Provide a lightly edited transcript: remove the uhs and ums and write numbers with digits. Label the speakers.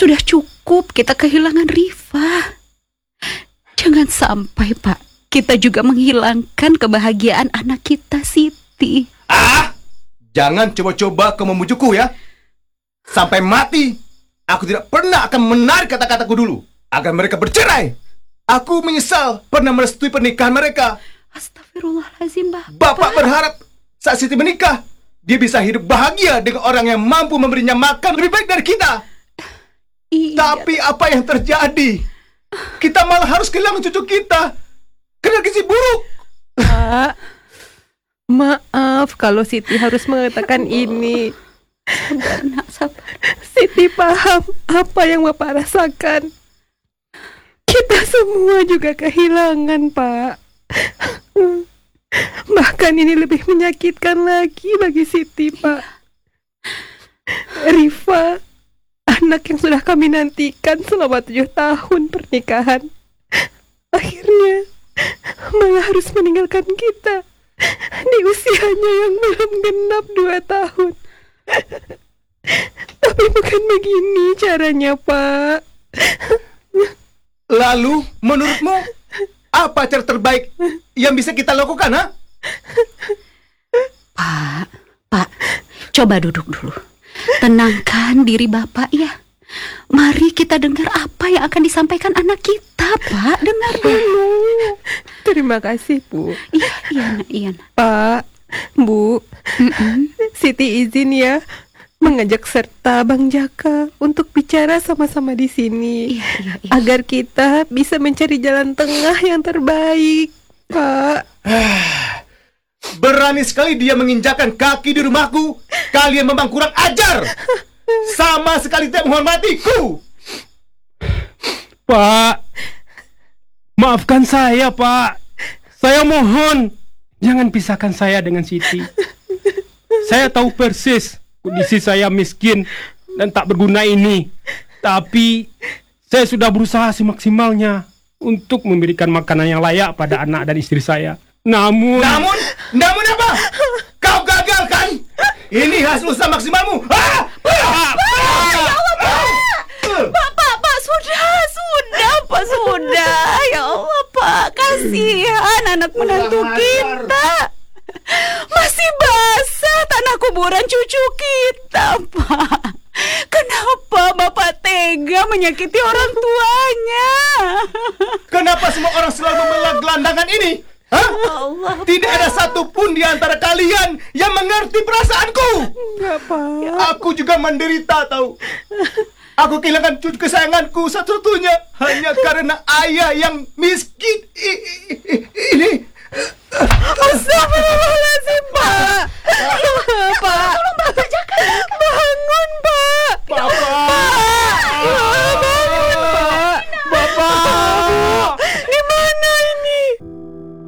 Speaker 1: Sudah cukup kita kehilangan Rifa. Jangan sampai, Pak, kita juga menghilangkan kebahagiaan anak kita, Siti.
Speaker 2: Jangan coba-coba kau membujukku ya. Sampai mati, aku tidak pernah akan menarik kata-kataku dulu agar mereka bercerai. Aku menyesal pernah merestui pernikahan mereka.
Speaker 1: Astagfirullahaladzim,
Speaker 2: Bapak berharap saat Siti menikah, dia bisa hidup bahagia dengan orang yang mampu memberinya makan lebih baik dari kita.
Speaker 1: Iya.
Speaker 2: Tapi apa yang terjadi? Kita malah harus kehilangan cucu kita karena gizi buruk.
Speaker 3: Pak, maaf kalau Siti harus mengatakan ini.
Speaker 1: Sabar, nak, sabar.
Speaker 3: Siti paham apa yang Bapak rasakan. Kita semua juga kehilangan, Pak. Bahkan ini lebih menyakitkan lagi bagi Siti, Pak. Rifa, anak yang sudah kami nantikan selama 7 tahun pernikahan, akhirnya malah harus meninggalkan kita di usianya yang belum genap 2 tahun. Tapi bukan begini caranya, Pak.
Speaker 2: Lalu, menurutmu, apa cara terbaik yang bisa kita lakukan, ha?
Speaker 1: Pak, coba duduk dulu. Tenangkan diri Bapak ya. Mari kita dengar apa yang akan disampaikan anak kita, Pak. Dengar dulu.
Speaker 3: Terima kasih, Bu.
Speaker 1: Iya, nak.
Speaker 3: Pak, Bu, Siti izin ya mengajak serta Bang Jaka untuk bicara sama-sama di sini.
Speaker 1: Iya.
Speaker 3: Agar kita bisa mencari jalan tengah yang terbaik, Pak.
Speaker 2: Berani sekali dia menginjakan kaki di rumahku. Kalian memang kurang ajar. Sama sekali tidak menghormatiku.
Speaker 4: Pak, maafkan saya, Pak. Saya mohon, jangan pisahkan saya dengan Siti. Saya tahu persis kondisi saya miskin dan tak berguna ini. Tapi saya sudah berusaha semaksimalnya untuk memberikan makanan yang layak pada anak dan istri saya. Namun
Speaker 2: apa? Kau gagal kan? Ini hasil usaha maksimalmu.
Speaker 1: Pak, sudah. Ya Allah, Pak, kasihan anak menantu kita. Masih basah tanah kuburan cucu kita, Pak. Kenapa Bapak tega menyakiti orang tuanya?
Speaker 2: Kenapa semua orang selalu membela gelandangan ini? Hah?
Speaker 1: Allah,
Speaker 2: tidak ada satupun di antara kalian yang mengerti perasaanku.
Speaker 3: Enggak, Pak.
Speaker 2: Aku juga menderita, tahu. Aku kehilangan cucu kesayanganku satu-satunya hanya karena ayah yang miskin ini.